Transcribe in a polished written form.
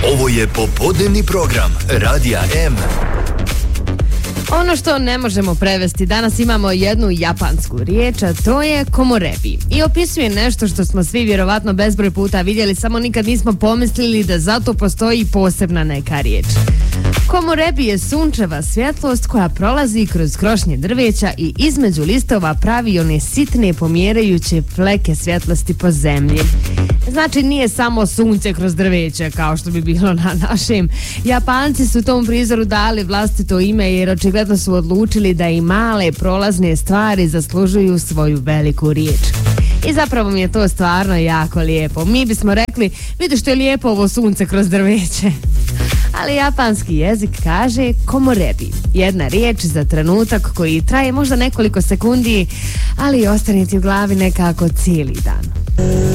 Ovo je popodnevni program Radija M. Ono što ne možemo prevesti, danas imamo jednu japansku riječ, a to je komorebi. I opisuje nešto što smo svi vjerovatno bezbroj puta vidjeli, samo nikad nismo pomislili da zato postoji posebna neka riječ. Komorebi je sunčeva svjetlost koja prolazi kroz krošnje drveća i između listova pravi one sitne pomjerajuće fleke svjetlosti po zemlji. Znači nije samo sunce kroz drveće kao što bi bilo na našem. Japanci su tom prizoru dali vlastito ime jer očigledno su odlučili da i male prolazne stvari zaslužuju svoju veliku riječ. I zapravo mi je to stvarno jako lijepo. Mi bismo rekli, vidi što je lijepo ovo sunce kroz drveće. Ali japanski jezik kaže komorebi. Jedna riječ za trenutak koji traje možda nekoliko sekundi, ali ostane ti u glavi nekako cijeli dan.